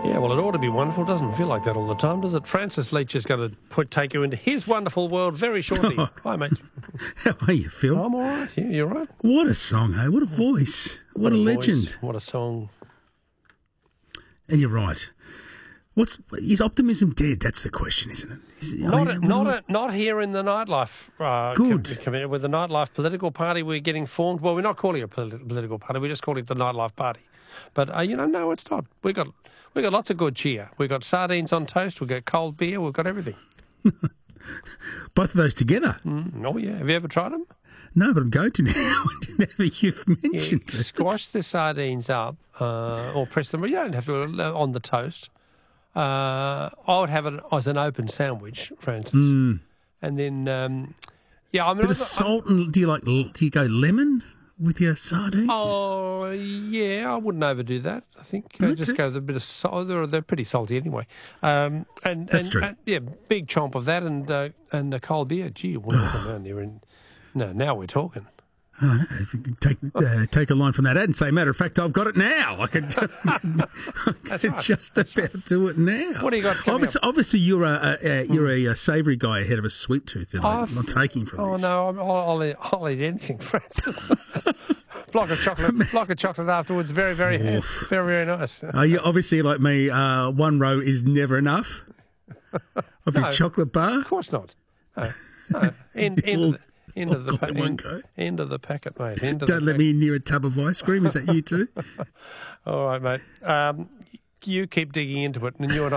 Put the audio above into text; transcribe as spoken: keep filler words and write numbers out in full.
Yeah, well, it ought to be wonderful. It doesn't feel like that all the time, does it? Francis Leach is going to put, take you into his wonderful world very shortly. Hi, mate. How are you, Phil? I'm all right. Yeah, you're right. What a song, hey? What a voice. What, what a, a legend. Voice. What a song. And you're right. What's is optimism dead? That's the question, isn't it? Is it not, I mean, a, not, a, not here in the nightlife. Uh, Good. Com- com- with the nightlife political party, we're getting formed. Well, we're not calling it a polit- political party. We just call it the nightlife party. But uh, you know, no, it's not. We got we got lots of good cheer. We got sardines on toast. We got cold beer. We've got everything. Both of those together. Mm, oh yeah. Have you ever tried them? No, but I'm going to now. Now that you've mentioned yeah, it. Squash the sardines up, uh, or press them. You don't have to on the toast. Uh, I would have it as an open sandwich, Francis, mm. and then um, yeah, I mean, bit of salt and do you like? Do you go lemon with your sardines? Oh yeah, I wouldn't overdo that. I think uh, okay. just go with a bit of salt. They're, they're pretty salty anyway. Um, and That's and, true. And, yeah, big chomp of that and uh, and a cold beer. Gee, you wouldn't have down there. And no, now we're talking. Oh, no. If you could take uh, take a line from that ad and say, matter of fact, I've got it now. I could, I could right. just That's about right. do it now. What do you got coming Obviously, up? obviously you're a, a, a you're a, a savoury guy ahead of a sweet tooth that I'm not taking from oh, this. Oh no, I'll, I'll, eat, I'll eat anything, Francis. block of chocolate, block of chocolate afterwards. Very, very, very, very nice. Are you obviously like me? Uh, one row is never enough of no, your chocolate bar. Of course not. No, no. End, end of the, end of the, pa- end, end of the packet, mate. End of Don't the let packet. me near a tub of ice cream. Is that you too? All right, mate. Um, you keep digging into it, and you and I